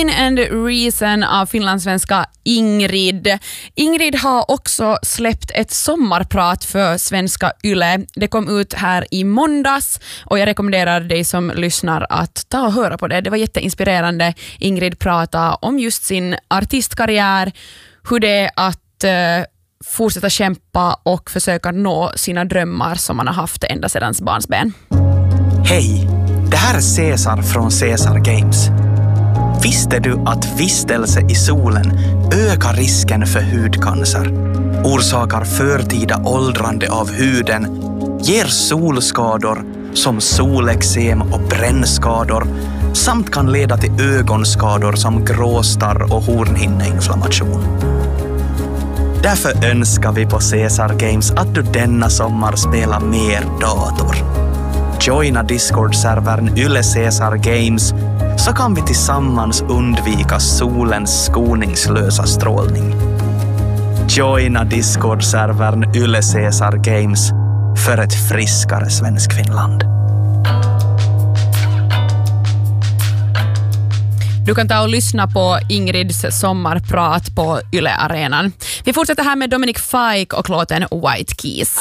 Pain and Reason av finlandssvenska Ingrid. Ingrid har också släppt ett sommarprat för svenska Yle. Det kom ut här i måndags och jag rekommenderar dig som lyssnar att ta och höra på det. Det var jätteinspirerande. Ingrid pratade om just sin artistkarriär, hur det är att fortsätta kämpa och försöka nå sina drömmar som man har haft ända sedan barnsben. Hej, det här är Cesar från Cesar Games. Visste du att vistelse i solen ökar risken för hudcancer, orsakar förtida åldrande av huden, ger solskador som solexem och brännskador samt kan leda till ögonskador som gråstarr och hornhinneinflammation. Därför önskar vi på Cesar Games att du denna sommar spelar mer dator. Joina Discord-servern Yle Cesar Games så kan vi tillsammans undvika solens skoningslösa strålning. Joina Discord-servern Yle Cesar Games för ett friskare Svenskfinland. Du kan ta och lyssna på Ingrids sommarprat på Yle Arenan. Vi fortsätter här med Dominic Fike och låten White Keys.